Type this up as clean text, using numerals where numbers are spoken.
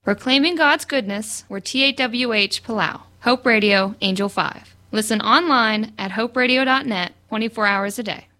Proclaiming God's goodness, we're TAWH Palau. Hope Radio, Angel 5. Listen online at hoperadio.net 24 hours a day.